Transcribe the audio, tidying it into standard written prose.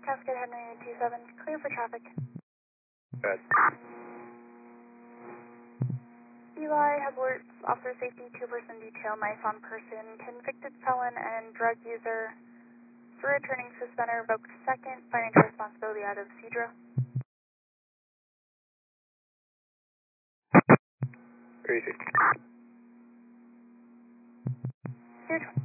Cascade Henry 27, clear for traffic. Good. Eli has alerts, officer safety, two-person detail, knife on person, convicted felon and drug user, through returning suspender, revoked second, financial responsibility out of Cedra. Crazy. Cleared.